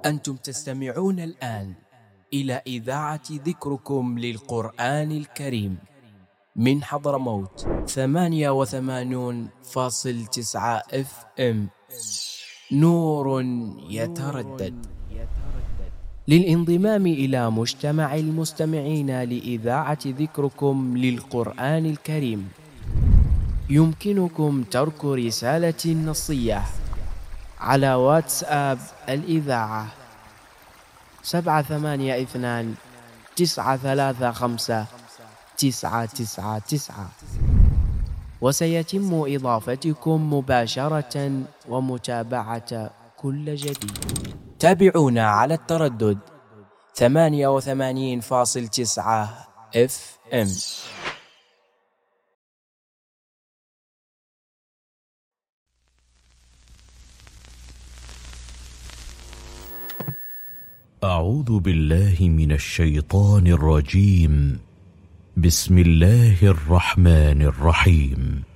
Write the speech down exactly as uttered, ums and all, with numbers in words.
أنتم تستمعون الآن إلى إذاعة ذكركم للقرآن الكريم من حضرموت ثمانية وثمانون فاصل تسعة اف ام. نور يتردد. للانضمام إلى مجتمع المستمعين لإذاعة ذكركم للقرآن الكريم يمكنكم ترك رسالة نصية على واتساب الإذاعة سبعة ثمانية اثنان تسعة ثلاثة خمسة تسعة تسعة تسعة، وسيتم إضافتكم مباشرة ومتابعة كل جديد. تابعونا على التردد ثمانية وثمانين فاصل تسعة اف ام. أعوذ بالله من الشيطان الرجيم. بسم الله الرحمن الرحيم.